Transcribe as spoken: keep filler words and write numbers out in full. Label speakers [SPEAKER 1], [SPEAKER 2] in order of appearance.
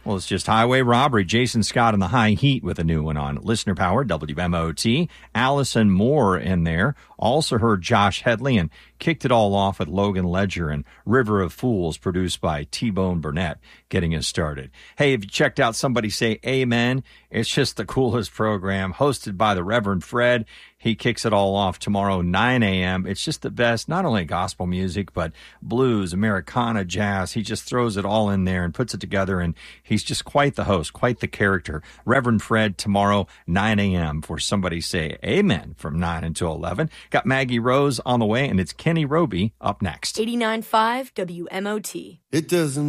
[SPEAKER 1] Well, it's just highway robbery. Jason Scott and the High Heat with a new one on Listener Power, W M O T. Allison Moore in there. Also heard Josh Headley and kicked it all off with Logan Ledger and River of Fools, produced by T-Bone Burnett, getting us started. Hey, if you checked out Somebody Say Amen, it's just the coolest program, hosted by the Reverend Fred. He kicks it all off tomorrow, nine a.m. It's just the best, not only gospel music, but blues, Americana, jazz. He just throws it all in there and puts it together, and he's just quite the host, quite the character. Reverend Fred tomorrow, nine a.m. for Somebody Say Amen from nine until eleven. Got Maggie Rose on the way, and it's Kenny Roby up next.
[SPEAKER 2] eighty-nine point five W M O T.
[SPEAKER 3] It doesn't